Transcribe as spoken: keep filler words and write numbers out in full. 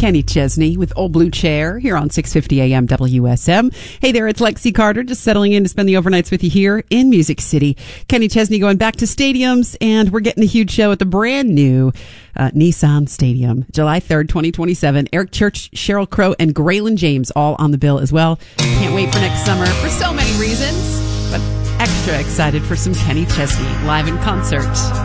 Kenny Chesney with Old Blue Chair here on six fifty A M W S M. Hey there, it's Lexi Carter, just settling in to spend the overnights with you here in Music City. Kenny Chesney going back to stadiums, and we're getting a huge show at the brand new uh, Nissan Stadium, July third, twenty twenty-seven. Eric Church, Sheryl Crow, and Graylin James all on the bill as well. Can't wait for next summer for so many reasons, but extra excited for some Kenny Chesney live in concert.